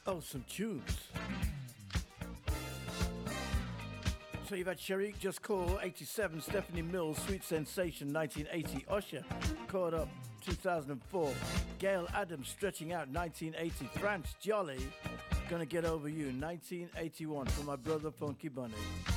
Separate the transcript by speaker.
Speaker 1: Oh, some tunes. So you've had Sharik Just Call, 87, Stephanie Mills, Sweet Sensation, 1980, Usher, Caught Up, 2004, Gail Adams, Stretching Out, 1980, France Jolly, Gonna Get Over You, 1981, for my brother Funky Bunny.